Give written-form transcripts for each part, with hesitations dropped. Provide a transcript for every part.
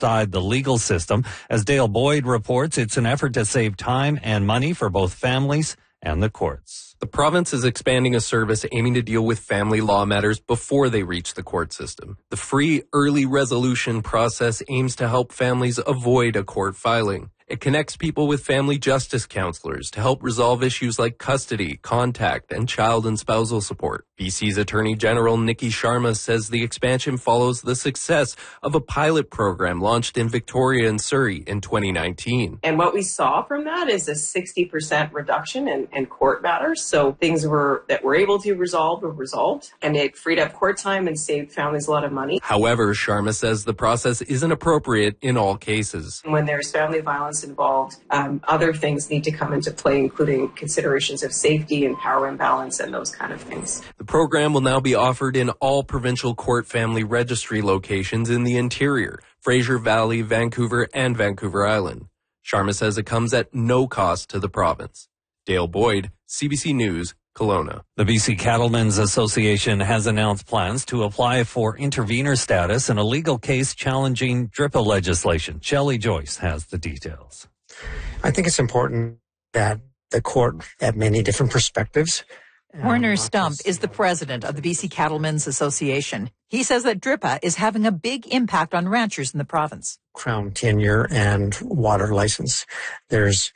outside the legal system. As Dale Boyd reports, it's an effort to save time and money for both families and the courts. The province is expanding a service aiming to deal with family law matters before they reach the court system. The free early resolution process aims to help families avoid a court filing. It connects people with family justice counselors to help resolve issues like custody, contact, and child and spousal support. BC's Attorney General Nikki Sharma says the expansion follows the success of a pilot program launched in Victoria and Surrey in 2019. And what we saw from that is a 60% reduction in court matters. So things that were able to resolve were resolved, and it freed up court time and saved families a lot of money. However, Sharma says the process isn't appropriate in all cases. When there's family violence involved, other things need to come into play, including considerations of safety and power imbalance and those kind of things. The program will now be offered in all provincial court family registry locations in the interior, Fraser Valley, Vancouver, and Vancouver Island. Sharma says it comes at no cost to the province. Dale Boyd, CBC News, Kelowna. The BC Cattlemen's Association has announced plans to apply for intervener status in a legal case challenging DRIPA legislation. Shelley Joyce has the details. I think it's important that the court have many different perspectives. Werner Stump is the president of the BC Cattlemen's Association. He says that DRIPA is having a big impact on ranchers in the province. Crown tenure and water license. There's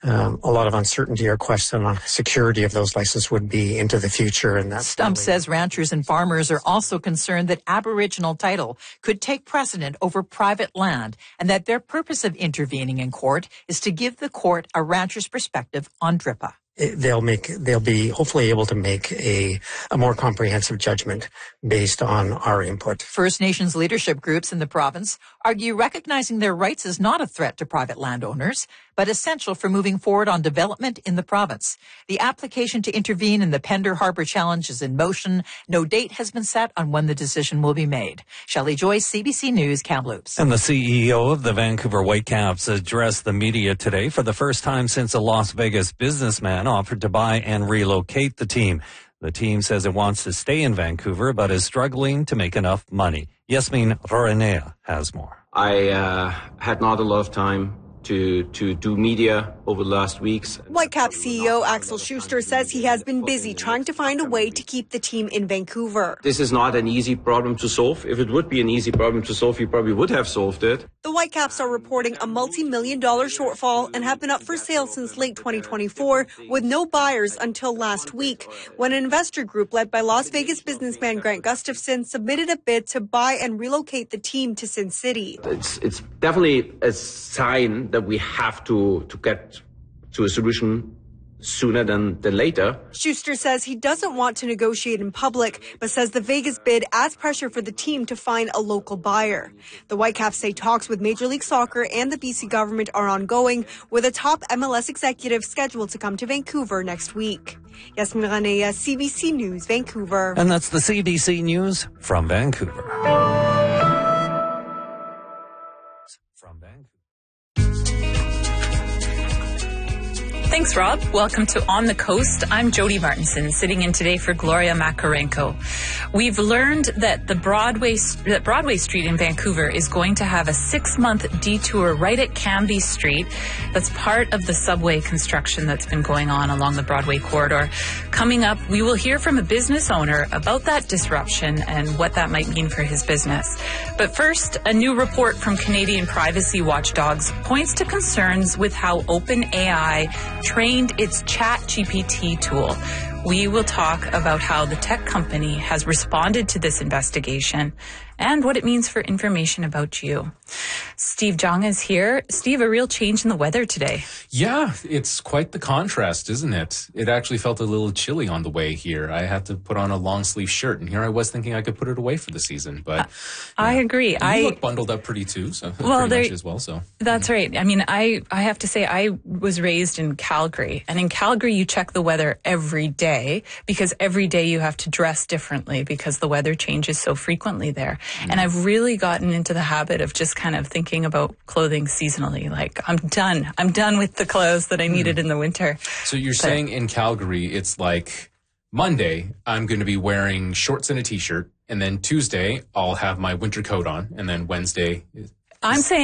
a lot of uncertainty or question on security of those licenses would be into the future. And that's Stump says ranchers and farmers are also concerned that Aboriginal title could take precedent over private land and that their purpose of intervening in court is to give the court a rancher's perspective on DRIPA. They'll be hopefully able to make a more comprehensive judgment based on our input. First Nations leadership groups in the province argue recognizing their rights is not a threat to private landowners, but essential for moving forward on development in the province. The application to intervene in the Pender Harbour Challenge is in motion. No date has been set on when the decision will be made. Shelley Joyce, CBC News, Kamloops. And the CEO of the Vancouver Whitecaps addressed the media today for the first time since a Las Vegas businessman offered to buy and relocate the team. The team says it wants to stay in Vancouver, but is struggling to make enough money. Yasmin Roranea has more. I had not a lot of time to do media over the last weeks. Whitecaps CEO Axel Schuster says he has been busy trying to find a way to keep the team in Vancouver. This is not an easy problem to solve. If it would be an easy problem to solve, you probably would have solved it. The Whitecaps are reporting a multi-million-dollar shortfall and have been up for sale since late 2024 with no buyers until last week when an investor group led by Las Vegas businessman Grant Gustafson submitted a bid to buy and relocate the team to Sin City. It's definitely a sign that we have to get to a solution sooner than later. Schuster says he doesn't want to negotiate in public, but says the Vegas bid adds pressure for the team to find a local buyer. The Whitecaps say talks with Major League Soccer and the BC government are ongoing, with a top MLS executive scheduled to come to Vancouver next week. Yasmin Ranea, CBC News, Vancouver. And that's the CBC News from Vancouver. From Vancouver. Thanks, Rob. Welcome to On the Coast. I'm Jody Martinson, sitting in today for Gloria Makarenko. We've learned that Broadway Street in Vancouver is going to have a 6-month detour right at Cambie Street. That's part of the subway construction that's been going on along the Broadway corridor. Coming up, we will hear from a business owner about that disruption and what that might mean for his business. But first, a new report from Canadian privacy watchdogs points to concerns with how OpenAI trained its ChatGPT tool. We will talk about how the tech company has responded to this investigation and what it means for information about you. Steve Zhang is here. Steve, a real change in the weather today. Yeah, it's quite the contrast, isn't it? It actually felt a little chilly on the way here. I had to put on a long sleeve shirt, and here I was thinking I could put it away for the season. But I agree. You look bundled up pretty too, so well, pretty much as well. So that's right. I mean, I have to say I was raised in Calgary, and in Calgary you check the weather every day because every day you have to dress differently because the weather changes so frequently there. And I've really gotten into the habit of just kind of thinking about clothing seasonally. Like, I'm done with the clothes that I needed in the winter. So you're saying in Calgary, it's like Monday, I'm going to be wearing shorts and a t-shirt. And then Tuesday, I'll have my winter coat on. And then Wednesday... I'm saying